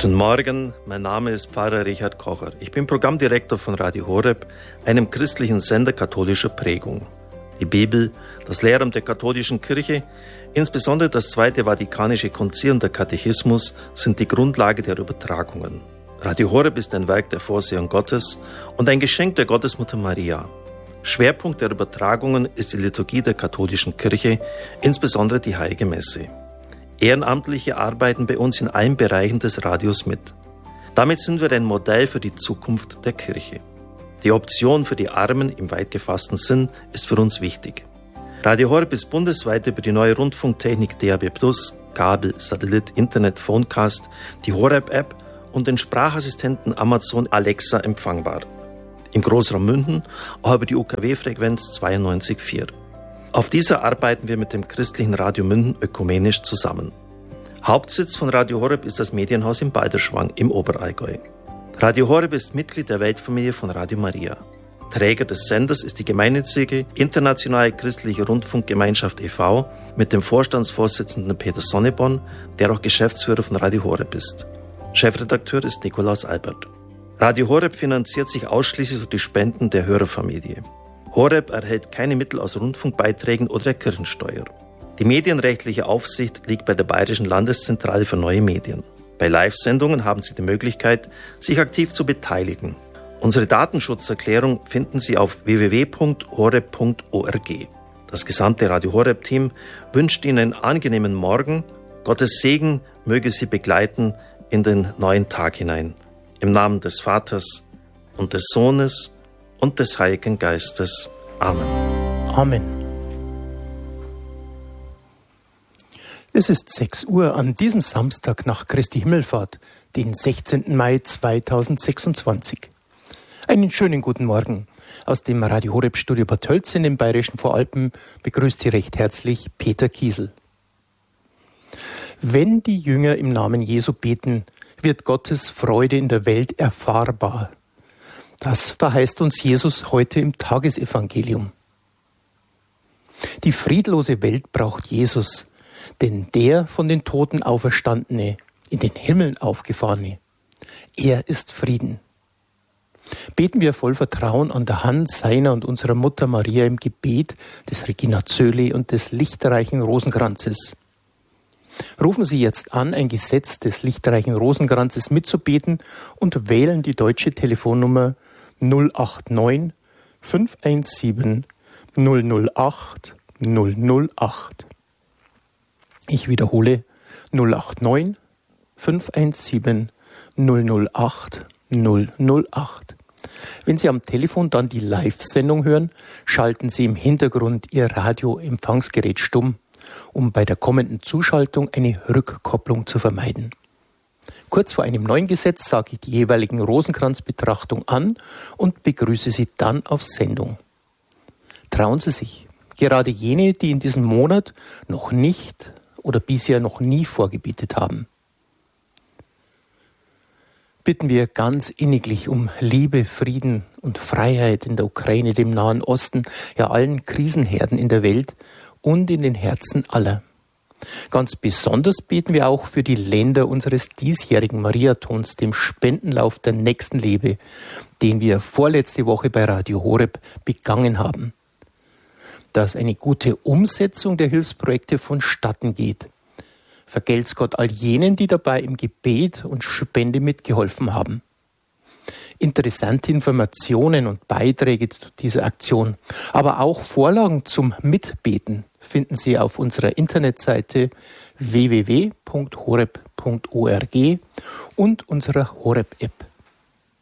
Guten Morgen, mein Name ist Pfarrer Richard Kocher. Ich bin Programmdirektor von Radio Horeb, einem christlichen Sender katholischer Prägung. Die Bibel, das Lehramt der katholischen Kirche, insbesondere das Zweite Vatikanische Konzil und der Katechismus sind die Grundlage der Übertragungen. Radio Horeb ist ein Werk der Vorsehung Gottes und ein Geschenk der Gottesmutter Maria. Schwerpunkt der Übertragungen ist die Liturgie der katholischen Kirche, insbesondere die Heilige Messe. Ehrenamtliche arbeiten bei uns in allen Bereichen des Radios mit. Damit sind wir ein Modell für die Zukunft der Kirche. Die Option für die Armen im weit gefassten Sinn ist für uns wichtig. Radio Horeb ist bundesweit über die neue Rundfunktechnik DAB+, Kabel, Satellit, Internet, Phonecast, die Horeb-App und den Sprachassistenten Amazon Alexa empfangbar. Im Großraum München auch über die UKW-Frequenz 92,4. Auf dieser arbeiten wir mit dem christlichen Radio München ökumenisch zusammen. Hauptsitz von Radio Horeb ist das Medienhaus in Balderschwang im Oberallgäu. Radio Horeb ist Mitglied der Weltfamilie von Radio Maria. Träger des Senders ist die gemeinnützige Internationale Christliche Rundfunkgemeinschaft e.V. mit dem Vorstandsvorsitzenden Peter Sonneborn, der auch Geschäftsführer von Radio Horeb ist. Chefredakteur ist Nikolaus Albert. Radio Horeb finanziert sich ausschließlich durch die Spenden der Hörerfamilie. Horeb erhält keine Mittel aus Rundfunkbeiträgen oder der Kirchensteuer. Die medienrechtliche Aufsicht liegt bei der Bayerischen Landeszentrale für neue Medien. Bei Live-Sendungen haben Sie die Möglichkeit, sich aktiv zu beteiligen. Unsere Datenschutzerklärung finden Sie auf www.horeb.org. Das gesamte Radio Horeb-Team wünscht Ihnen einen angenehmen Morgen. Gottes Segen möge Sie begleiten in den neuen Tag hinein. Im Namen des Vaters und des Sohnes und des Heiligen Geistes. Amen. Amen. Es ist 6 Uhr an diesem Samstag nach Christi Himmelfahrt, den 16. Mai 2026. Einen schönen guten Morgen. Aus dem Radio Horeb Studio Bad Tölz in den Bayerischen Voralpen begrüßt Sie recht herzlich Peter Kiesel. Wenn die Jünger im Namen Jesu beten, wird Gottes Freude in der Welt erfahrbar. Das verheißt uns Jesus heute im Tagesevangelium. Die friedlose Welt braucht Jesus, denn der von den Toten Auferstandene, in den Himmeln aufgefahrene, er ist Frieden. Beten wir voll Vertrauen an der Hand seiner und unserer Mutter Maria im Gebet des Regina Coeli und des lichterreichen Rosenkranzes. Rufen Sie jetzt an, ein Gesetz des lichterreichen Rosenkranzes mitzubeten und wählen die deutsche Telefonnummer 089 517 008 008. Ich wiederhole 089 517 008 008. Wenn Sie am Telefon dann die Live-Sendung hören, schalten Sie im Hintergrund Ihr Radioempfangsgerät stumm, um bei der kommenden Zuschaltung eine Rückkopplung zu vermeiden. Kurz vor einem neuen Gesetz sage ich die jeweiligen Rosenkranzbetrachtung an und begrüße Sie dann auf Sendung. Trauen Sie sich, gerade jene, die in diesem Monat noch nicht oder bisher noch nie vorgebetet haben. Bitten wir ganz inniglich um Liebe, Frieden und Freiheit in der Ukraine, dem Nahen Osten, ja allen Krisenherden in der Welt und in den Herzen aller. Ganz besonders beten wir auch für die Länder unseres diesjährigen Mariathons, dem Spendenlauf der Nächstenliebe, den wir vorletzte Woche bei Radio Horeb begangen haben. Dass eine gute Umsetzung der Hilfsprojekte vonstatten geht, vergelt's Gott all jenen, die dabei im Gebet und Spende mitgeholfen haben. Interessante Informationen und Beiträge zu dieser Aktion, aber auch Vorlagen zum Mitbeten finden Sie auf unserer Internetseite www.horeb.org und unserer Horeb-App.